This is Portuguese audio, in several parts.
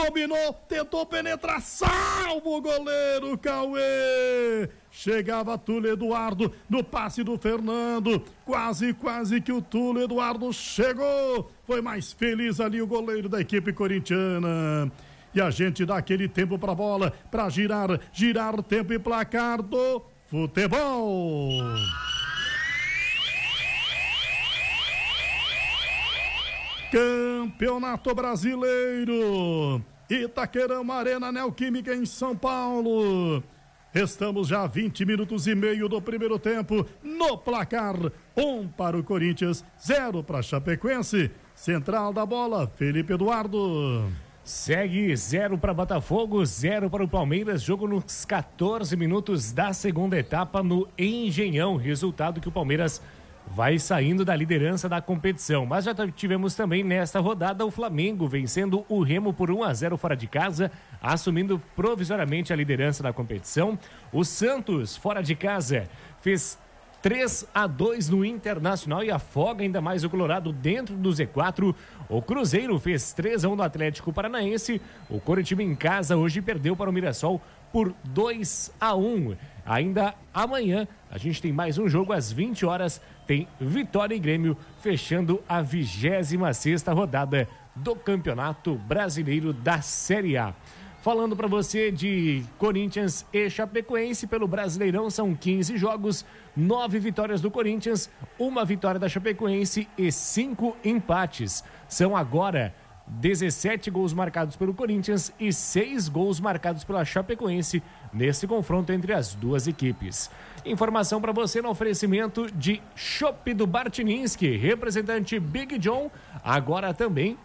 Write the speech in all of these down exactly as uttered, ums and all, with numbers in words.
dominou, tentou penetrar, salvo o goleiro Cauê. Chegava Túlio Eduardo no passe do Fernando, quase, quase que o Túlio Eduardo chegou. Foi mais feliz ali o goleiro da equipe corintiana. E a gente dá aquele tempo pra bola, pra girar, girar tempo e placar do futebol. Campeonato Brasileiro, Itaquerão Arena Neoquímica em São Paulo. Estamos já a vinte minutos e meio do primeiro tempo. No placar, um para o Corinthians, zero para a Chapecoense. Central da bola, Felipe Eduardo. Segue zero para Botafogo, zero para o Palmeiras. Jogo nos quatorze minutos da segunda etapa no Engenhão. Resultado que o Palmeiras vai saindo da liderança da competição. Mas já tivemos também nesta rodada o Flamengo vencendo o Remo por um a zero fora de casa, assumindo provisoriamente a liderança da competição. O Santos, fora de casa, fez três a dois no Internacional e afoga ainda mais o Colorado dentro do Z quatro. O Cruzeiro fez três a um no Atlético Paranaense. O Coritiba em casa hoje perdeu para o Mirassol por dois a um. Ainda amanhã a gente tem mais um jogo às vinte horas, tem Vitória e Grêmio fechando a vigésima sexta rodada do Campeonato Brasileiro da Série A. Falando para você de Corinthians e Chapecoense pelo Brasileirão, são quinze jogos, nove vitórias do Corinthians, uma vitória da Chapecoense e cinco empates. São agora dezessete gols marcados pelo Corinthians e seis gols marcados pela Chapecoense nesse confronto entre as duas equipes. Informação para você no oferecimento de Chopp do Bartninsky, representante Big John, agora também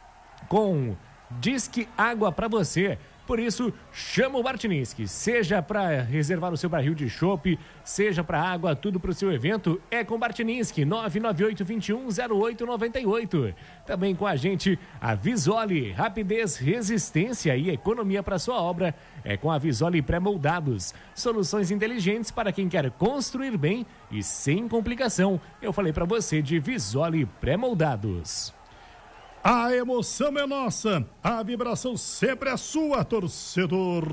com Disque Água para você. Por isso, chama o Bartninsky, seja para reservar o seu barril de chopp, seja para água, tudo para o seu evento, é com Bartninsky, nove nove oito, dois um, zero oito nove oito. Também com a gente, a Visoli, rapidez, resistência e economia para sua obra, é com a Visoli Pré-Moldados. Soluções inteligentes para quem quer construir bem e sem complicação. Eu falei para você de Visoli Pré-Moldados. A emoção é nossa, a vibração sempre é sua, torcedor.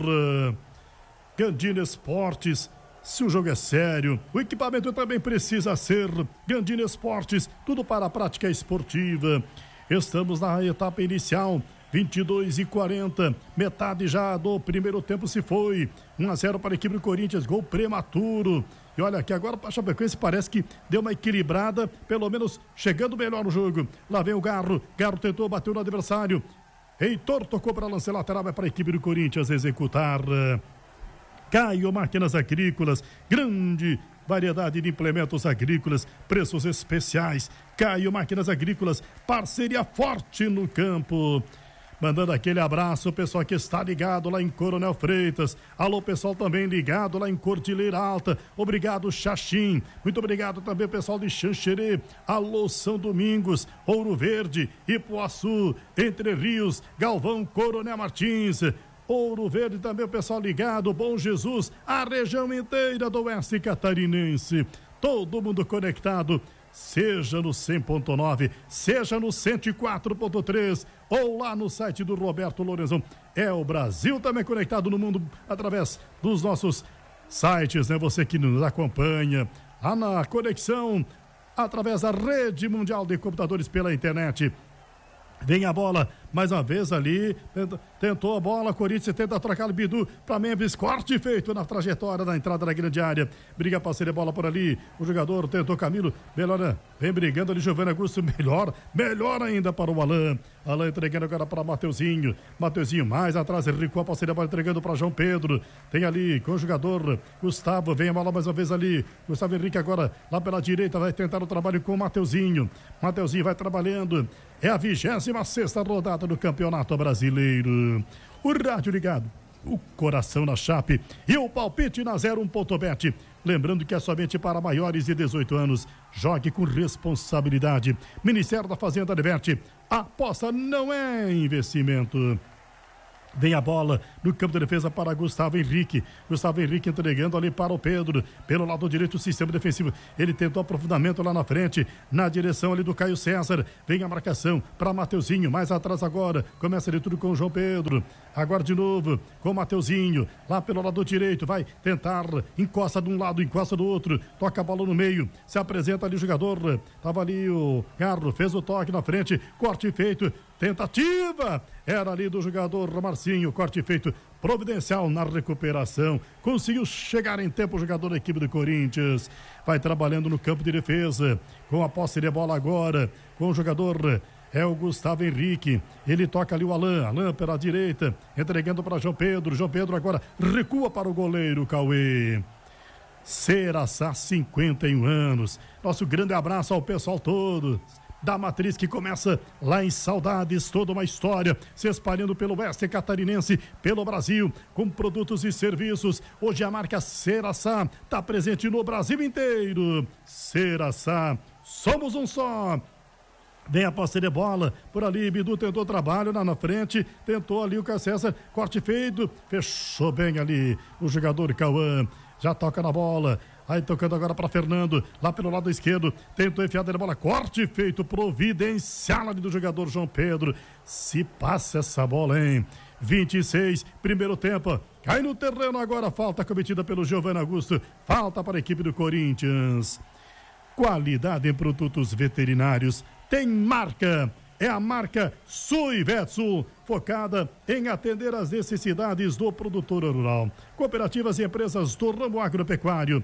Gandini Esportes, se o jogo é sério, o equipamento também precisa ser. Gandini Esportes, tudo para a prática esportiva. Estamos na etapa inicial, vinte e dois e quarenta, metade já do primeiro tempo se foi. um a zero para a equipe do Corinthians, gol prematuro. E olha aqui, agora a Chapecoense parece que deu uma equilibrada, pelo menos chegando melhor no jogo. Lá vem o Garro, Garro tentou, bateu no adversário. Heitor tocou para lançar lateral, vai para a equipe do Corinthians executar. Caio Máquinas Agrícolas, grande variedade de implementos agrícolas, preços especiais. Caio Máquinas Agrícolas, parceria forte no campo. Mandando aquele abraço, o pessoal que está ligado lá em Coronel Freitas. Alô, pessoal também ligado lá em Cordilheira Alta. Obrigado, Xaxim. Muito obrigado também, pessoal de Xanxerê. Alô, São Domingos, Ouro Verde, Ipuaçu, Entre Rios, Galvão, Coronel Martins. Ouro Verde também, o pessoal ligado. Bom Jesus, a região inteira do Oeste Catarinense. Todo mundo conectado. Seja no cem ponto nove, seja no cento e quatro ponto três ou lá no site do Roberto Lorenzão. É o Brasil também conectado no mundo através dos nossos sites, né? Você que nos acompanha lá na conexão através da Rede Mundial de Computadores pela internet. Vem a bola, mais uma vez ali, tentou a bola, Corinthians tenta trocar o Bidu para Memphis, corte feito na trajetória da entrada da grande área, briga para sair a bola por ali, o jogador tentou Camilo, melhor, vem brigando ali, Giovanni Augusto, melhor, melhor ainda para o Alain, Alain entregando agora para Mateuzinho, Mateuzinho mais atrás, Rico para sair a bola entregando para João Pedro, tem ali com o jogador Gustavo, vem a bola mais uma vez ali, Gustavo Henrique agora lá pela direita, vai tentar o trabalho com o Mateuzinho, Mateuzinho vai trabalhando, é a vigésima sexta rodada do Campeonato Brasileiro. O rádio ligado, o coração na chape e o palpite na zero um ponto bet. Lembrando que é somente para maiores de dezoito anos. Jogue com responsabilidade. Ministério da Fazenda adverte: aposta não é investimento. Vem a bola no campo de defesa para Gustavo Henrique. Gustavo Henrique entregando ali para o Pedro. Pelo lado direito, o sistema defensivo. Ele tentou aprofundamento lá na frente, na direção ali do Caio César. Vem a marcação para Mateuzinho. Mais atrás agora. Começa ali tudo com o João Pedro. Agora de novo com o Mateuzinho. Lá pelo lado direito. Vai tentar. Encosta de um lado, encosta do outro. Toca a bola no meio. Se apresenta ali o jogador. Tava ali o Carlos. Fez o toque na frente. Corte feito. Tentativa. Era ali do jogador Marcinho. Corte feito. Providencial na recuperação. Conseguiu chegar em tempo o jogador da equipe do Corinthians. Vai trabalhando no campo de defesa. Com a posse de bola agora. Com o jogador... É o Gustavo Henrique, ele toca ali o Alain, Alain pela direita, entregando para João Pedro, João Pedro agora recua para o goleiro Cauê. Seraçá, cinquenta e um anos, nosso grande abraço ao pessoal todo da Matriz, que começa lá em Saudades, toda uma história se espalhando pelo oeste catarinense, pelo Brasil, com produtos e serviços. Hoje a marca Seraçá está presente no Brasil inteiro. Seraçá, somos um só. Vem a posse de bola, por ali, Bidu tentou trabalho lá na frente, tentou ali o Caio César, corte feito, fechou bem ali o jogador Cauã, já toca na bola, aí tocando agora para Fernando, lá pelo lado esquerdo, tentou enfiar na bola, corte feito, providencial ali do jogador João Pedro, se passa essa bola, hein? vinte e seis, primeiro tempo, cai no terreno agora, falta cometida pelo Giovanni Augusto, falta para a equipe do Corinthians. Qualidade em produtos veterinários tem marca, é a marca Suivetsu, focada em atender as necessidades do produtor rural. Cooperativas e empresas do ramo agropecuário,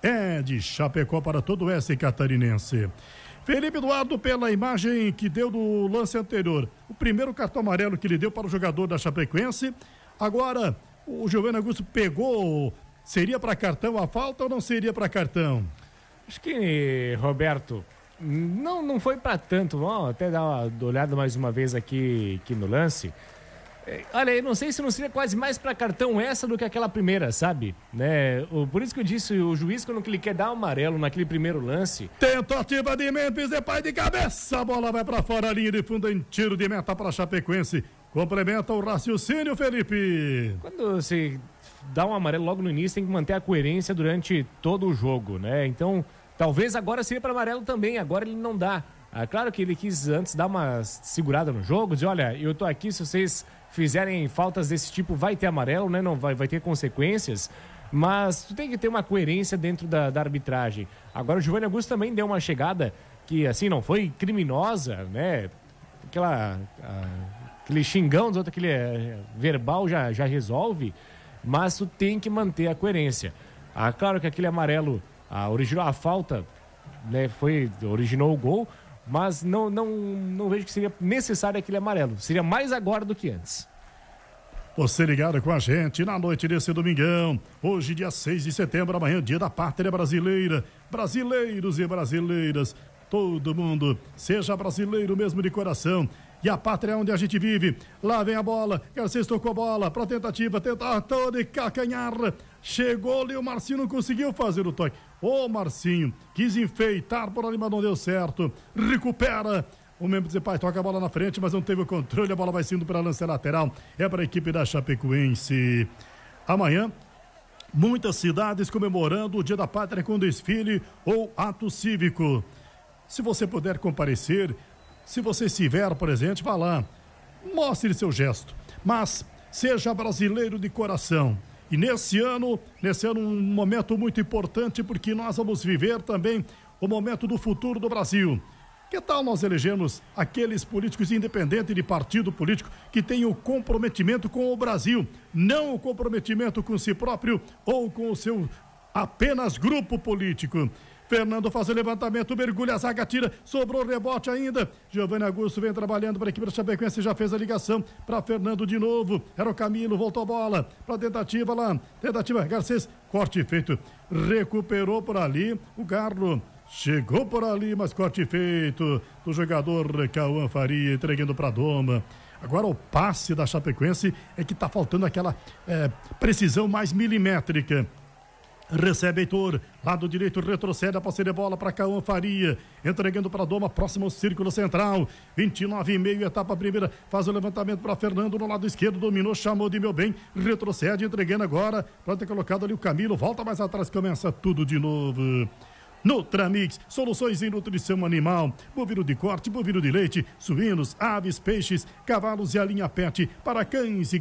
é de Chapecó para todo o oeste catarinense. Felipe Eduardo, pela imagem que deu do lance anterior, o primeiro cartão amarelo que ele deu para o jogador da Chapecoense, agora o Giovanni Augusto pegou, seria para cartão a falta ou não seria para cartão? Acho que, Roberto, não, não foi para tanto. Vamos até dar uma olhada mais uma vez aqui, aqui no lance. É, olha, eu não sei se não seria quase mais para cartão essa do que aquela primeira, sabe? Né? O, por isso que eu disse, o juiz, quando ele quer dar um amarelo naquele primeiro lance... Tentativa de Memphis, é pai de cabeça, a bola vai para fora, a linha de fundo em tiro de meta para a Chapecoense. Complementa o raciocínio, Felipe. Quando você dá um amarelo logo no início, tem que manter a coerência durante todo o jogo, né? Então, talvez agora seria para amarelo também, agora ele não dá. Ah, claro que ele quis antes dar uma segurada no jogo, dizer, olha, eu tô aqui, se vocês fizerem faltas desse tipo, vai ter amarelo, né? Não vai, vai ter consequências, mas tu tem que ter uma coerência dentro da, da arbitragem. Agora o Giovanni Augusto também deu uma chegada que, assim, não foi criminosa, né? Aquela... A... Aquele xingão dos outros, aquele é, verbal já, já resolve, mas tu tem que manter a coerência. Ah, claro que aquele amarelo ah, originou a falta, né, foi, originou o gol, mas não, não, não vejo que seria necessário aquele amarelo. Seria mais agora do que antes. Você ligado com a gente na noite desse domingão. Hoje, dia seis de setembro, amanhã, dia da Pátria Brasileira. Brasileiros e brasileiras, todo mundo, seja brasileiro mesmo de coração. E a pátria é onde a gente vive. Lá vem a bola. Garcês tocou a bola para tentativa. Tentatou de calcanhar. Chegou ali. O Marcinho não conseguiu fazer o toque. Ô Marcinho, quis enfeitar por ali, mas não deu certo. Recupera. O membro de pai toca a bola na frente, mas não teve o controle. A bola vai saindo para a lance lateral. É para a equipe da Chapecoense. Amanhã, muitas cidades comemorando o Dia da Pátria com desfile ou ato cívico. Se você puder comparecer, se você estiver presente, vá lá, mostre seu gesto, mas seja brasileiro de coração. E nesse ano, nesse ano um momento muito importante, porque nós vamos viver também o momento do futuro do Brasil. Que tal nós elegermos aqueles políticos independentes de partido político que tenham o comprometimento com o Brasil, não o comprometimento com si próprio ou com o seu apenas grupo político. Fernando faz o levantamento, mergulha a zaga, tira, sobrou rebote ainda. Giovanni Augusto vem trabalhando para a equipe da Chapecoense, já fez a ligação para Fernando de novo. Era o Camilo, voltou a bola para tentativa lá. Tentativa, Garcês, corte feito. Recuperou por ali o Garro. Chegou por ali, mas corte feito do jogador Cauã Faria, entregando para a Doma. Agora o passe da Chapecoense é que está faltando aquela é, precisão mais milimétrica. Recebe Heitor, lado direito, retrocede a posse de bola para Cauã Faria, entregando para Doma, próximo ao círculo central, vinte e nove e meio, etapa primeira, faz o levantamento para Fernando no lado esquerdo, dominou, chamou de meu bem, retrocede, entregando agora, para ter colocado ali o Camilo, volta mais atrás, começa tudo de novo. Nutramix, soluções em nutrição animal, bovino de corte, bovino de leite, suínos, aves, peixes, cavalos e a linha pet para cães e